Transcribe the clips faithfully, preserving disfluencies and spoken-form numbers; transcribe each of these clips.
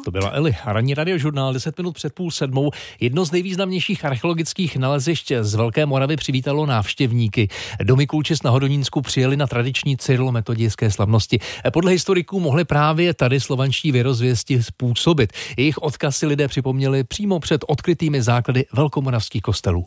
To byla Eli. Ranní radiožurnál deset minut před půl sedmou. Jedno z nejvýznamnějších archeologických nalezišť z Velké Moravy přivítalo návštěvníky. Do Mikulčic na Hodonínsku přijeli na tradiční cyrilometodějské slavnosti. Podle historiků mohli právě tady slovanští věrozvěsti způsobit. Jejich odkaz si lidé připomněli přímo před odkrytými základy velkomoravských kostelů.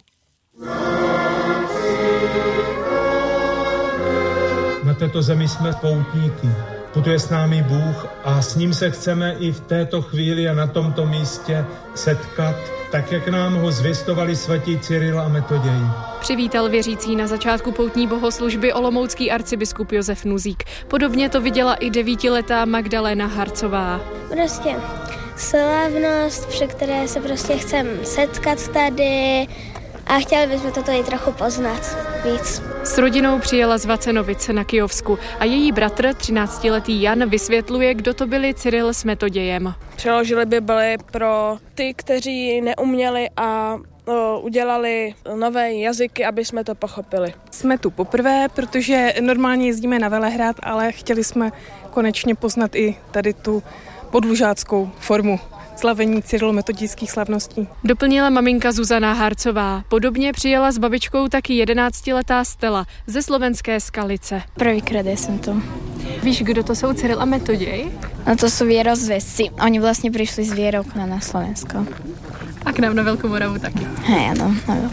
Na této zemi jsme poutníky. Putuje s námi Bůh a s ním se chceme i v této chvíli a na tomto místě setkat, tak jak nám ho zvěstovali svatí Cyril a Metoděj. Přivítal věřící na začátku poutní bohoslužby olomoucký arcibiskup Josef Nuzík. Podobně to viděla i devítiletá Magdalena Harcová. Prostě slavnost, při které se prostě chceme setkat tady a chtěli bychom toto i trochu poznat víc. S rodinou přijela z Vacenovic na Kyjovsku a její bratr, třináctiletý Jan, vysvětluje, kdo to byli Cyril s Metodějem. Přeložili Bibli pro ty, kteří neuměli a o, udělali nové jazyky, aby jsme to pochopili. Jsme tu poprvé, protože normálně jezdíme na Velehrad, ale chtěli jsme konečně poznat i tady tu podlužáckou formu slavení cyrilometodějských slavností. Doplnila maminka Zuzana Harcová. Podobně přijela s babičkou taky jedenáctiletá Stella ze slovenské Skalice. Prvýkrát jsem to. Víš, kdo to jsou Cyril a Metoděj? No to jsou věrozvědci. Oni vlastně přišli z Vierou k nám na Slovensko. A k nám na Velkou Moravu taky. Hej, ano, ano.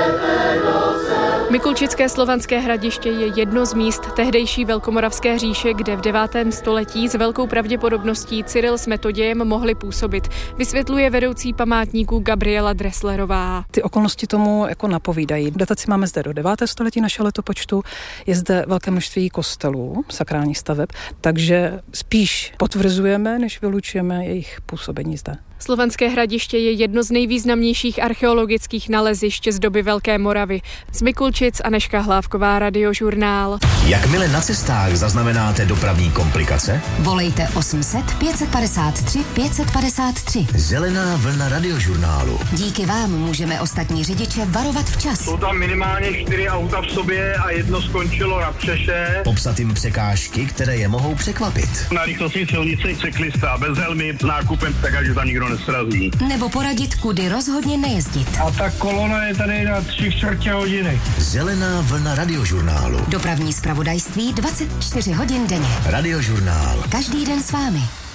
Mikulčické slovanské hradiště je jedno z míst tehdejší velkomoravské říše, kde v devátém století s velkou pravděpodobností Cyril s Metodějem mohli působit, vysvětluje vedoucí památníků Gabriela Dresslerová. Ty okolnosti tomu jako napovídají. Dataci máme zde do devátého století našeho letopočtu, je zde velké množství kostelů, sakrálních staveb, takže spíš potvrzujeme, než vylučujeme jejich působení zde. Slovanské hradiště je jedno z nejvýznamnějších archeologických nalezišť z doby Velké Moravy. Z Mikulčic Anežka Hlávková, Radiožurnál. Jakmile na cestách zaznamenáte dopravní komplikace? Volejte osm set pět padesát tři pět padesát tři. Zelená vlna Radiožurnálu. Díky vám můžeme ostatní řidiče varovat včas. Jsou tam minimálně čtyři auta v sobě a jedno skončilo na střeše. Popsat jim překážky, které je mohou překvapit. Na rychlostní silnici cyklista bez helmy s nákupem, tak ať tam nikdo nesrazí. Nebo poradit, kudy rozhodně nejezdit. A ta kolona je tady na tři čtvrtě hodiny. Zelená vlna Radiožurnálu. Dopravní zpravodajství dvacet čtyři hodin denně. Radiožurnál. Každý den s vámi.